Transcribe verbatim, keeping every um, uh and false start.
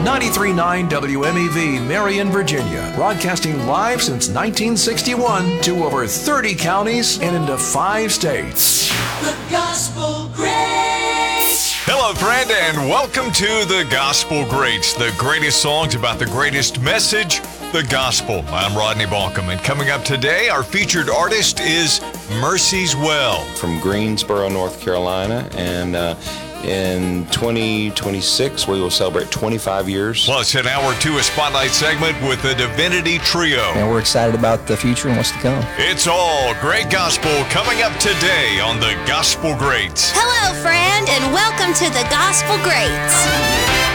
ninety-three point nine W M E V, Marion, Virginia. Broadcasting live since nineteen sixty-one to over thirty counties and into five states. The Gospel Greats. Hello, friend, and welcome to The Gospel Greats, the greatest songs about the greatest message, the gospel. I'm Rodney Balcom, and coming up today, our featured artist is Mercy's Well. From Greensboro, North Carolina, and uh, in twenty twenty-six, we will celebrate twenty-five years. Plus, an hour two, a spotlight segment with the Divinity Trio. And we're excited about the future and what's to come. It's all great gospel coming up today on The Gospel Greats. Hello, friend, and welcome to The Gospel Greats.